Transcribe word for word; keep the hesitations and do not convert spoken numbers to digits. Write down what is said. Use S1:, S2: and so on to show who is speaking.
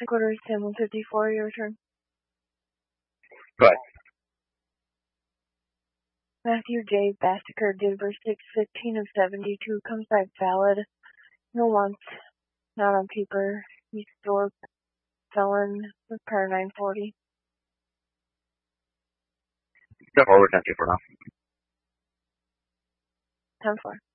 S1: Headquarters ten one fifty-four, your return.
S2: Go ahead.
S1: Matthew J. Bastiker, date of birth six fifteen of seventy-two, comes back valid. No wants, not on paper. He's stored felon with prior nine forty.
S2: Step forward, ten two for now.
S1: ten four.